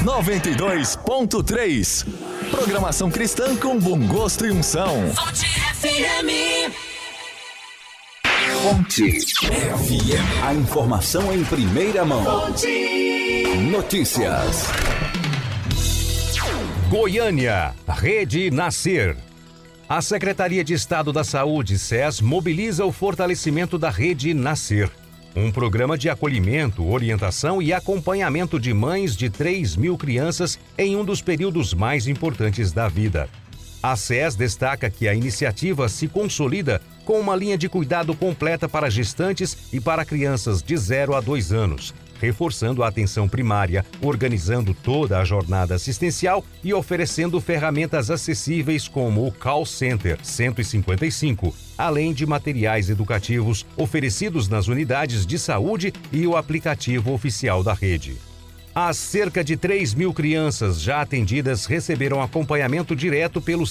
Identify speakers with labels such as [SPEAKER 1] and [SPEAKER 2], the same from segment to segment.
[SPEAKER 1] 92.3. Programação cristã com bom gosto e unção.
[SPEAKER 2] Fonte FM.
[SPEAKER 3] Fonte FM. A informação em primeira mão.
[SPEAKER 2] Fonte.
[SPEAKER 3] Notícias.
[SPEAKER 4] Goiânia, Rede Nascer. A Secretaria de Estado da Saúde, SES, mobiliza o fortalecimento da Rede Nascer, um programa de acolhimento, orientação e acompanhamento de mães de 3.000 crianças em um dos períodos mais importantes da vida. A SES destaca que a iniciativa se consolida com uma linha de cuidado completa para gestantes e para crianças de 0 a 2 anos, reforçando a atenção primária, organizando toda a jornada assistencial e oferecendo ferramentas acessíveis como o Call Center 155, além de materiais educativos oferecidos nas unidades de saúde e o aplicativo oficial da rede. As cerca de 3.000 crianças já atendidas receberam acompanhamento direto pelo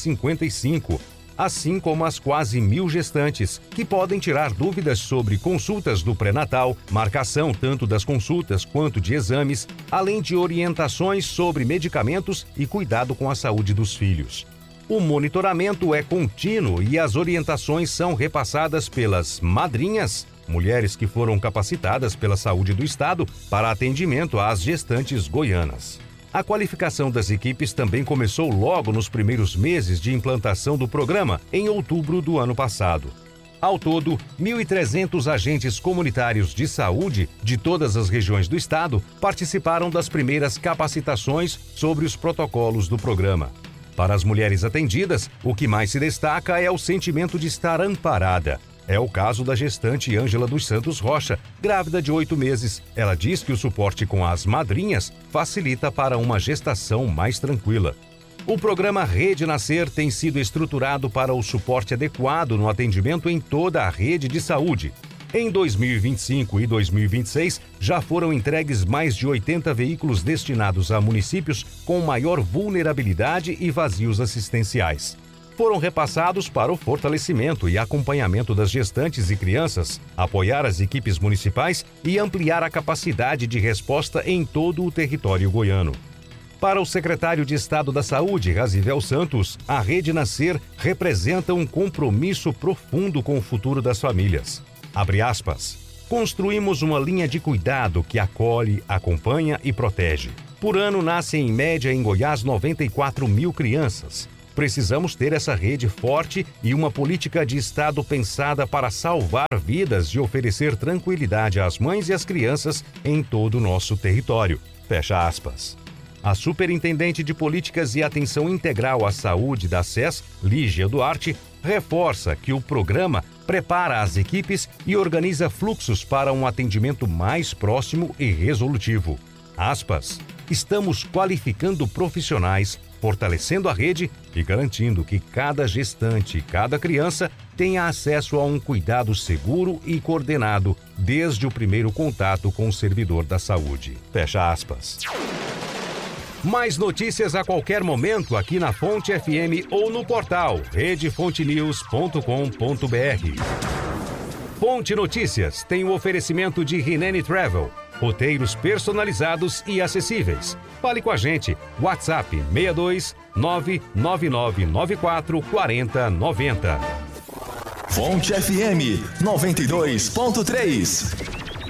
[SPEAKER 4] 155, assim como as quase 1.000 gestantes, que podem tirar dúvidas sobre consultas do pré-natal, marcação tanto das consultas quanto de exames, além de orientações sobre medicamentos e cuidado com a saúde dos filhos. O monitoramento é contínuo e as orientações são repassadas pelas madrinhas, mulheres que foram capacitadas pela Saúde do Estado para atendimento às gestantes goianas. A qualificação das equipes também começou logo nos primeiros meses de implantação do programa, em outubro do ano passado. Ao todo, 1.300 agentes comunitários de saúde de todas as regiões do estado participaram das primeiras capacitações sobre os protocolos do programa. Para as mulheres atendidas, o que mais se destaca é o sentimento de estar amparada. É o caso da gestante Ângela dos Santos Rocha, grávida de 8 meses. Ela diz que o suporte com as madrinhas facilita para uma gestação mais tranquila. O programa Rede Nascer tem sido estruturado para o suporte adequado no atendimento em toda a rede de saúde. Em 2025 e 2026, já foram entregues mais de 80 veículos destinados a municípios com maior vulnerabilidade e vazios assistenciais. Foram repassados para o fortalecimento e acompanhamento das gestantes e crianças, apoiar as equipes municipais e ampliar a capacidade de resposta em todo o território goiano. Para o secretário de Estado da Saúde, Razivel Santos, a Rede Nascer representa um compromisso profundo com o futuro das famílias. Abre aspas. Construímos uma linha de cuidado que acolhe, acompanha e protege. Por ano nascem em média em Goiás 94.000 crianças. Precisamos ter essa rede forte e uma política de Estado pensada para salvar vidas e oferecer tranquilidade às mães e às crianças em todo o nosso território. Fecha aspas. A Superintendente de Políticas e Atenção Integral à Saúde da SES, Lígia Duarte, reforça que o programa prepara as equipes e organiza fluxos para um atendimento mais próximo e resolutivo. Aspas. Estamos qualificando profissionais, fortalecendo a rede e garantindo que cada gestante e cada criança tenha acesso a um cuidado seguro e coordenado desde o primeiro contato com o servidor da saúde. Fecha aspas. Mais notícias a qualquer momento aqui na Fonte FM ou no portal redefontenews.com.br. Fonte Notícias tem o oferecimento de Rinene Travel. Roteiros personalizados e acessíveis. Fale com a gente. WhatsApp 62 99994 4090.
[SPEAKER 1] Fonte FM 92.3.